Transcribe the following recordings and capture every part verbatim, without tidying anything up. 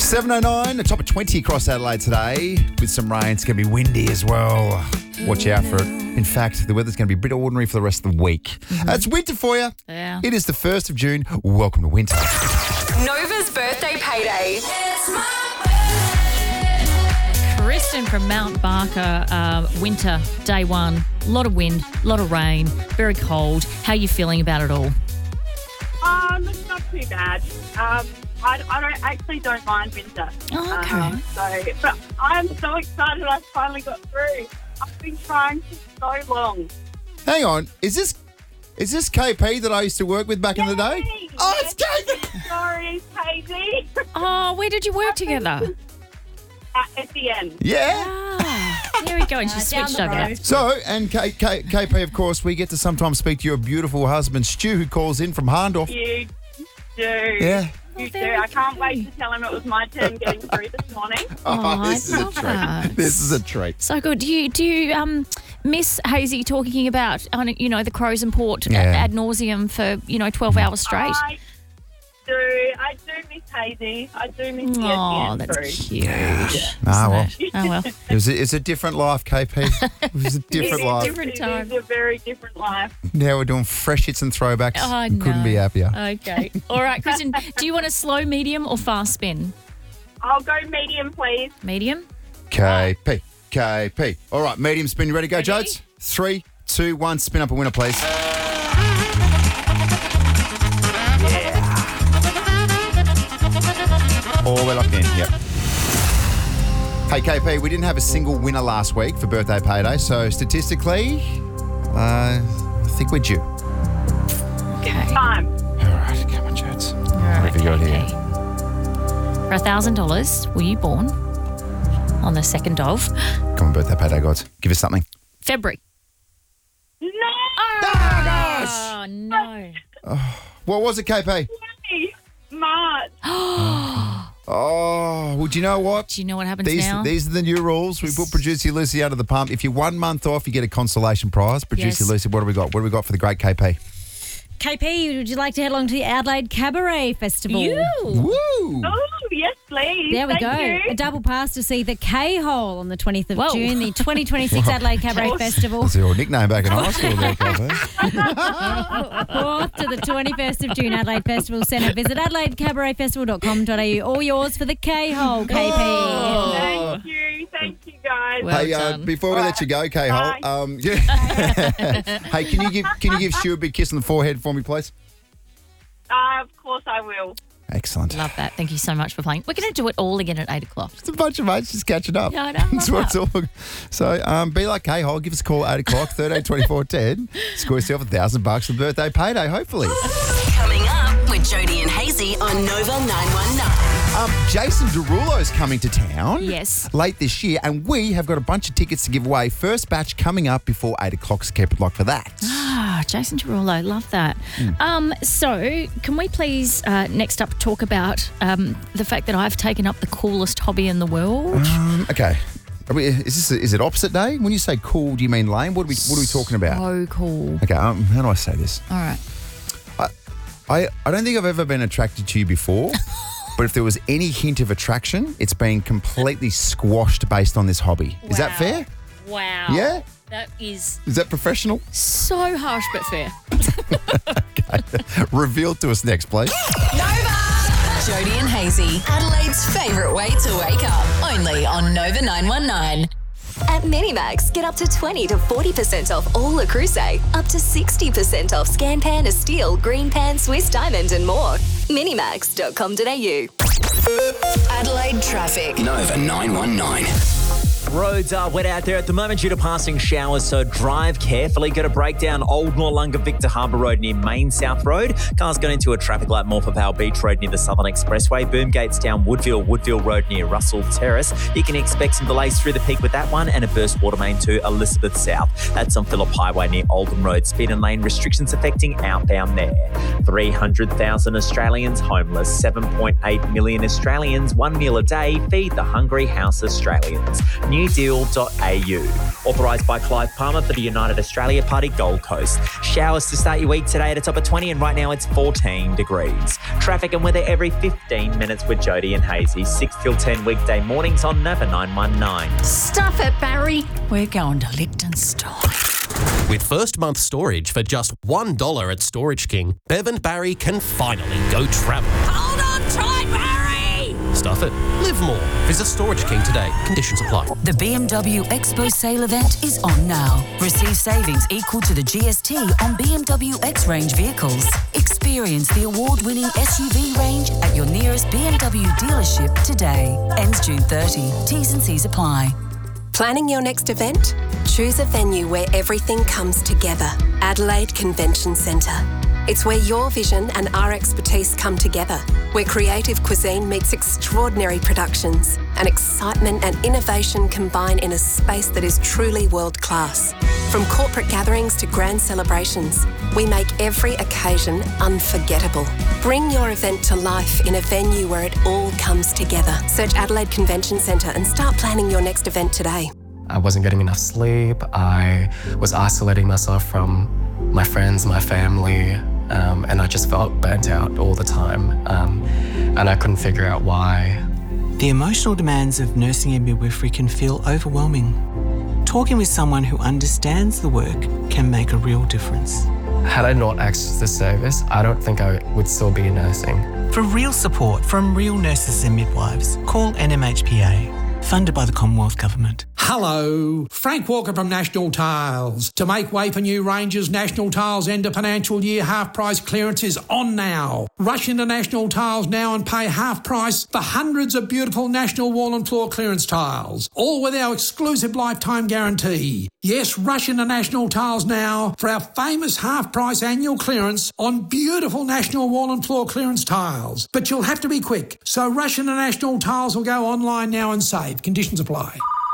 seven oh nine, the top of twenty across Adelaide today with some rain. It's going to be windy as well. Watch out for it. In fact, the weather's going to be a bit ordinary for the rest of the week. Mm-hmm. Uh, it's winter for you. Yeah. It is the first of June. Welcome to winter. Nova's birthday payday. Kristen from Mount Barker, uh, winter, day one. A lot of wind, a lot of rain, very cold. How are you feeling about it all? Um, it's not too bad. Um, I, I don't actually don't mind winter. Oh, okay. Um, so, but I'm so excited I finally got through. I've been trying for so long. Hang on. Is this is this K P that I used to work with back in the day? Yay! Oh, it's K P. Sorry, Katie. Oh, where did you work together? At, at the end. Yeah. Ah, there we go. And she Uh, down switched the over. road. So, and K, K, K P, of course, we get to sometimes speak to your beautiful husband, Stu, who calls in from Harndorf. You do. Yeah. You Oh, do. very I can't cute. wait to tell him it was my turn getting through this morning. Oh, this I is a love treat. that. This is a treat. So good. Do you do you um miss Hazy talking about uh, you know the Crows and Port Yeah. ad nauseum for you know twelve hours straight? I do. I do miss Hazy. I do miss the Oh, S E N that's crew. cute. Ah, well. isn't it? Oh well. It was a, it's a different life, K P. It was a different It is life. Different It time. is a very different life. Now we're doing fresh hits and throwbacks. Oh, Couldn't no. be happier. Okay. All right, Kristen. Do you want a slow, medium, or fast spin? I'll go medium, please. Medium. K P, K P. All right, medium spin. You ready to go, Ready? Jodes? Three, two, one. Spin up a winner, please. Yeah. Oh, we're locked in. Yep. Hey, K P, we didn't have a single winner last week for birthday payday, so statistically, uh, I think we're due. Okay. Time. All right, come on, Jodes. All right, What have you got okay. here? For a thousand dollars, were you born on the second of Come on, birthday payday gods. Give us something. February? No! Oh no! What was it, K P? Hey, March. Oh, well, do you know what? Do you know what happens These now? these are the new rules. We put producer Lucy out of the pump. If you're one month off, you get a consolation prize. Producer Yes. Lucy, what do we got? What do we got for the great K P? K P, would you like to head along to the Adelaide Cabaret Festival? You. Woo! Oh, yes, please. There we Thank go. you. A double pass to see the K-Hole on the twentieth of Whoa. June, the twenty twenty-six Adelaide Cabaret Festival. That's your nickname back in high school there, K P. fourth to the twenty-first of June Adelaide Festival Centre. Visit adelaide cabaret festival dot com dot a u. All yours for the K-Hole, K P. Oh. Thank you. Thank you, guys. Well Hey, uh, done. before we All let you go, K Hole, Bye. um, yeah. Hey, can you give can you give Stu a big kiss on the forehead for me, please? Uh, of course I will. Excellent. Love that. Thank you so much for playing. We're going to do it all again at eight o'clock. It's a bunch of mates just catching up. Yeah, I know, I That's love what it's all. So, um, be like K Hole. Give us a call at eight o'clock, thirteen twenty-four ten. Score yourself a thousand bucks for birthday payday, hopefully. Coming up with Jody and Hazy on Nova nine one nine. Um, Jason Derulo's coming to town. Yes. Late this year, and we have got a bunch of tickets to give away. First batch coming up before eight o'clock, so keep it locked for that. Ah, Jason Derulo, love that. Hmm. Um, so, can we please uh, next up talk about um, the fact that I've taken up the coolest hobby in the world? Um, okay. Are we, is this is it opposite day? When you say cool, do you mean lame? What are we what are we talking about? So cool. Okay, um, how do I say this? All right. I, I don't think I've ever been attracted to you before, but if there was any hint of attraction, it's been completely squashed based on this hobby. Is that Wow. fair? Wow. Yeah? That is Is that professional? so harsh but fair. Revealed to us next, please. Nova! Jody and Hazy, Adelaide's favourite way to wake up. Only on Nova nine one nine. At Minimax, get up to twenty to forty percent off all Le Creuset, up to sixty percent off Scan Pan, Esteel, Green Pan, Swiss Diamond and more. minimax dot com dot a u. Adelaide traffic. Nova nine one nine. Roads are wet out there at the moment due to passing showers, so drive carefully. Got a breakdown Old Noarlunga Victor Harbour Road near Main South Road. Cars going into a traffic light Morphepale Beach Road near the Southern Expressway. Boom gates down Woodville, Woodville Road near Russell Terrace. You can expect some delays through the peak with that one, and a burst water main to Elizabeth South. That's on Phillip Highway near Oldham Road. Speed and lane restrictions affecting outbound there. three hundred thousand Australians homeless. seven point eight million Australians, one meal a day, feed the hungry house Australians. New new deal dot a u. Authorised by Clive Palmer for the United Australia Party, Gold Coast. Showers to start your week today at a top of twenty, and right now it's fourteen degrees. Traffic and weather every fifteen minutes with Jody and Hazy. six till ten weekday mornings on Nova nine one nine. Stuff it, Barry. We're going to Liechtenstein. With first month storage for just one dollar at Storage King, Bev and Barry can finally go travel. Hold on tight, Barry! Stuff it. Live more. Visit Storage King today. Conditions apply. The B M W Expo sale event is on now. Receive savings equal to the G S T on B M W X-Range vehicles. Experience the award-winning S U V range at your nearest B M W dealership today. Ends June thirtieth. T's and C's apply. Planning your next event? Choose a venue where everything comes together. Adelaide Convention Centre. It's where your vision and our expertise come together, where creative cuisine meets extraordinary productions and excitement and innovation combine in a space that is truly world-class. From corporate gatherings to grand celebrations, we make every occasion unforgettable. Bring your event to life in a venue where it all comes together. Search Adelaide Convention Centre and start planning your next event today. I wasn't getting enough sleep. I was isolating myself from my friends, my family, um, and I just felt burnt out all the time. Um, and I couldn't figure out why. The emotional demands of nursing and midwifery can feel overwhelming. Talking with someone who understands the work can make a real difference. Had I not accessed this service, I don't think I would still be nursing. For real support from real nurses and midwives, call N M H P A. Funded by the Commonwealth Government. Hello, Frank Walker from National Tiles. To make way for new ranges, National Tiles end of financial year half price clearance is on now. Rush into National Tiles now and pay half price for hundreds of beautiful National wall and floor clearance tiles, all with our exclusive lifetime guarantee. Yes, rush into National Tiles now for our famous half price annual clearance on beautiful National wall and floor clearance tiles. But you'll have to be quick, so rush into National Tiles or go online now and save. Conditions apply.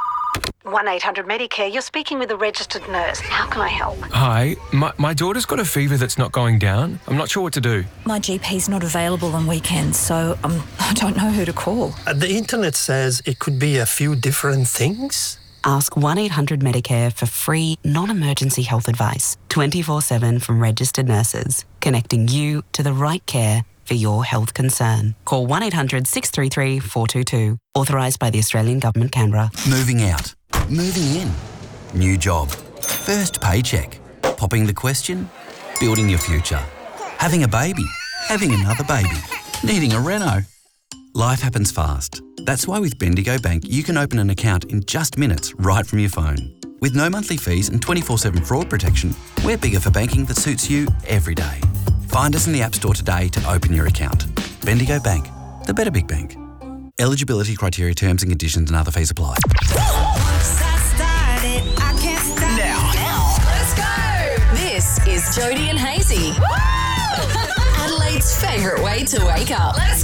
one eight hundred Medicare, you're speaking with a registered nurse. How can I help? Hi, my, my daughter's got a fever that's not going down. I'm not sure what to do. My G P's not available on weekends, so um, I don't know who to call. Uh, the internet says it could be a few different things. Ask one eight hundred Medicare for free, non-emergency health advice, twenty-four seven from registered nurses, connecting you to the right care for your health concern. Call one eight hundred six three three four two two. Authorised by the Australian Government, Canberra. Moving out. Moving in. New job. First paycheck. Popping the question. Building your future. Having a baby. Having another baby. Needing a reno. Life happens fast. That's why with Bendigo Bank, you can open an account in just minutes right from your phone. With no monthly fees and twenty-four seven fraud protection, we're bigger for banking that suits you every day. Find us in the App Store today to open your account. Bendigo Bank, the better big bank. Eligibility criteria, terms and conditions and other fees apply. Now, now, let's go. This is Jody and Hazy. Adelaide's favourite way to wake up. Let's